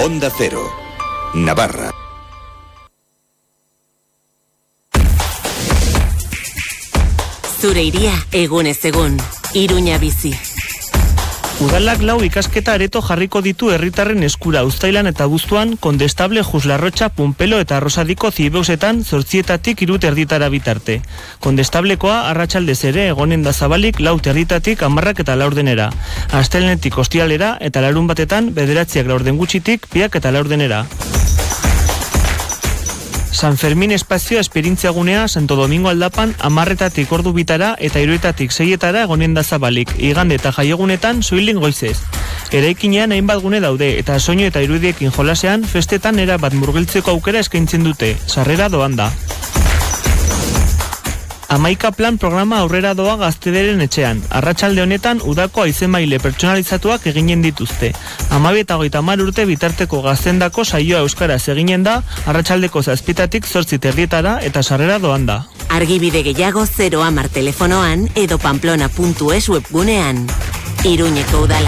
Onda Cero, Navarra. Zure iria, egunez egun, Iruña bizi. Udalak 4 ikasketa areto jarriko ditu herritarren eskura uztailan eta abuztuan Kondestable, Juslarrotxa, Pumpelo eta Rosadiko zibeusetan 8:00 3 erditara bitarte. Kondestablekoa arratsaldez ere egonen da zabalik 4:00 10:00 eta 4:00. Astelehenetik ostiralera eta larunbatetan 9:00 4 gutxitik 2:00 eta 4:00. San Fermin espazioa esperientziagunea Santo Domingo aldapan 10:00 ordu bitara eta 3:00 6:00 egonen da zabalik, igande eta jaiegunetan soilik goizez. Eraikinean hainbat gune daude eta soinu eta irudiekin jolasean festetan era bat murgiltzeko aukera eskaintzen dute, sarrera doan da. 11 plan programa aurrera doa Gaztederen etxean. Arratsalde honetan udako haizemaile pertsonalizatuak eginen dituzte. 12 eta 30 urte bitarteko gaztendako saioa euskaraz eginen da, arratsaldeko 7:00 8:30 eta sarrera doan da. Argibide gehiago 010 telefonoan edo pamplona.es webgunean. Iruñeko udala.